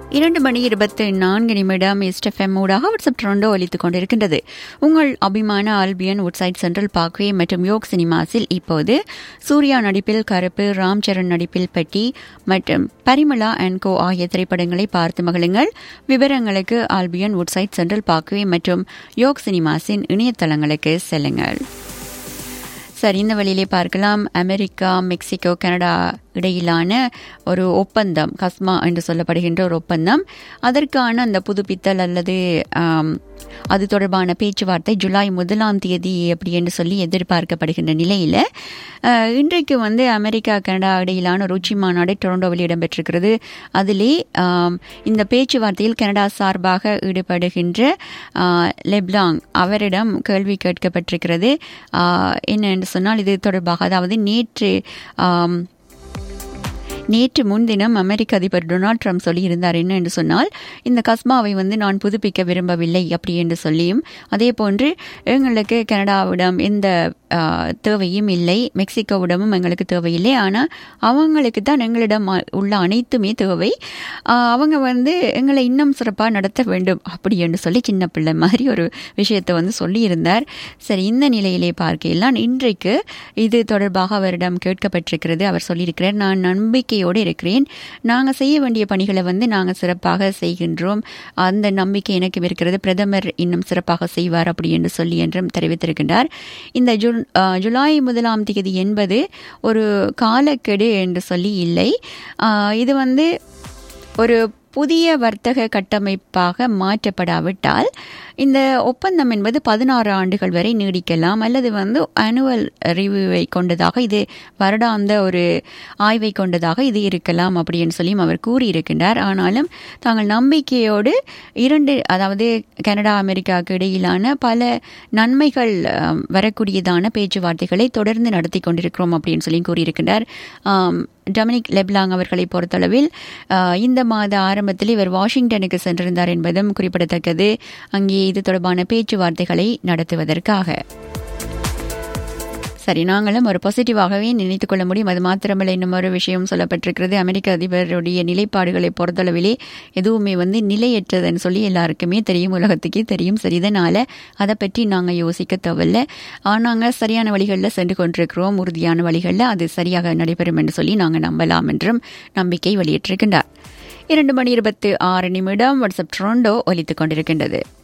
2:24 SFM ஊடாக WhatsApp ட்ரோண்டோ ஒலித்துக் கொண்டிருக்கின்றது. உங்கள் அபிமான ஆல்பியன் வுட்சைட் சென்ட்ரல் பார்க்வே மற்றும் யோக் சினிமாஸில் இப்போது சூர்யா நடிப்பில் கருப்பு, ராம் சரண் நடிப்பில் பெட்டி மற்றும் பரிமளா அண்ட் கோ ஆகிய திரைப்படங்களை பார்த்து மகிழுங்கள். விவரங்களுக்கு ஆல்பியன் வுட்சைட் சென்ட்ரல் பார்க்வே மற்றும் யோக் சினிமாஸின் இணையதளங்களுக்கு செல்லுங்கள். சரி, இந்த வழியிலே பார்க்கலாம். அமெரிக்கா, மெக்சிகோ, கனடா இடையிலான ஒரு ஒப்பந்தம், கஸ்மா என்று சொல்லப்படுகின்ற ஒரு ஒப்பந்தம், அதற்கான அந்த புதுப்பித்தல் அல்லது அது தொடர்பான பேச்சுவார்த்தை ஜூலை 1 அப்படி என்று சொல்லி எதிர்பார்க்கப்படுகின்ற நிலையில் இன்றைக்கு அமெரிக்கா கனடா இடையிலான ஒரு உச்சி மாநாடு டொரண்டோவில் இடம்பெற்றிருக்கிறது. அதிலே இந்த பேச்சுவார்த்தையில் கனடா சார்பாக ஈடுபடுகின்ற லெப்லாங் அவரிடம் கேள்வி கேட்கப்பட்டிருக்கிறது. என்ன என்று சொன்னால், இது தொடர்பாக, அதாவது நேற்று முன்தினம் அமெரிக்க அதிபர் டொனால்ட் ட்ரம்ப் சொல்லியிருந்தார். என்ன என்று சொன்னால், இந்த கஸ்மாவை நான் புதுப்பிக்க விரும்பவில்லை அப்படி என்று சொல்லியும், அதே போன்று எங்களுக்கு கனடாவிடம் எந்த தேவையும் இல்லை, மெக்சிகோவிடமும் எங்களுக்கு தேவையில்லை, ஆனால் அவங்களுக்கு தான் எங்களிடம் உள்ள அனைத்துமே தேவை, அவங்க எங்களை இன்னும் சிறப்பாக நடத்த வேண்டும் அப்படி என்று சொல்லி சின்ன பிள்ளை மாதிரி ஒரு விஷயத்தை சொல்லியிருந்தார். சரி, இந்த நிலையிலே பார்க்கலாம், இன்றைக்கு இது தொடர்பாக அவரிடம் கேட்கப்பட்டிருக்கிறது. அவர் சொல்லியிருக்கிறார், நான் நம்பிக்கையோடு இருக்கிறேன், நாங்கள் செய்ய வேண்டிய பணிகளை நாங்கள் சிறப்பாக செய்கின்றோம், அந்த நம்பிக்கை எனக்கு இருக்கிறது, பிரதமர் இன்னும் சிறப்பாக செய்வார் அப்படி என்று சொல்லி என்றும் தெரிவித்திருக்கின்றார். இந்த ஜூலை 1 என்பது ஒரு காலக்கெடு என்று சொல்லி இல்லை, இது ஒரு புதிய வர்த்தக கட்டமைப்பாக மாற்றப்படாவிட்டால் இந்த ஒப்பந்தம் என்பது 16 ஆண்டுகள் வரை நீடிக்கலாம், அல்லது ஆனுவல் ரிவ்யூவை கொண்டதாக, இது வருடாந்த ஒரு ஆய்வை கொண்டதாக இது இருக்கலாம் அப்படின்னு சொல்லியும் அவர் கூறியிருக்கின்றார். ஆனாலும் தாங்கள் நம்பிக்கையோடு அதாவது கனடா அமெரிக்காவுக்கு இடையிலான பல நன்மைகள் வரக்கூடியதான பேச்சுவார்த்தைகளை தொடர்ந்து நடத்தி கொண்டிருக்கிறோம் அப்படின்னு சொல்லி கூறியிருக்கின்றார். டொமினிக் லெப்லாங் அவர்களை பொறுத்தளவில் இந்த மாத ஆரம்பத்தில் இவர் வாஷிங்டனுக்கு சென்றிருந்தார் என்பதும் குறிப்பிடத்தக்கது, அங்கே இது தொடர்பான பேச்சுவார்த்தைகளை நடத்துவதற்காக. சரி, நாங்களும் ஒரு பாசிட்டிவாகவே நினைத்துக் கொள்ள முடியும். அது மாத்திரமல்ல, இன்னும் ஒரு விஷயம் சொல்லப்பட்டிருக்கிறது. அமெரிக்க அதிபருடைய நிலைப்பாடுகளை பொறுத்தளவிலே எதுவுமே நிலையற்றதுன்னு சொல்லி எல்லாருக்குமே தெரியும், உலகத்துக்கே தெரியும். சரி, இதனால் அதை பற்றி நாங்கள் யோசிக்க தேவையில்லை, நாங்கள் சரியான வழிகளில் சென்று கொண்டிருக்கிறோம், உறுதியான வழிகளில் அது சரியாக நடைபெறும் என்று சொல்லி நாங்கள் நம்பலாம் என்றும் நம்பிக்கை வெளியிட்டிருக்கின்றார். 2:26 வாட்ஸ்அப் ட்ரோண்டோ ஒலித்துக் கொண்டிருக்கின்றது.